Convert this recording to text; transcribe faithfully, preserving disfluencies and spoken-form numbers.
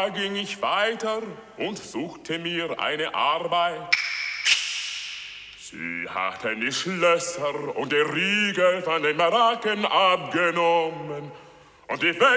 Da ging ich weiter und suchte mir eine Arbeit. Sie hatten die Schlösser und die Riegel von den Baracken abgenommen und die Welt